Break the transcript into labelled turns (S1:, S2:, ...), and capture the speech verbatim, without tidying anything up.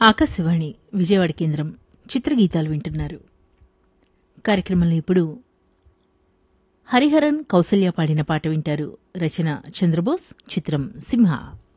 S1: ఆకాశవాణి విజయవాడ కేంద్రం చిత్రగీతాలు వింటున్నారు. కార్యక్రమంలో ఇప్పుడు హరిహరన్ కౌసల్య పాడిన పాట వింటారు. రచన చంద్రబోస్, చిత్రం సింహ.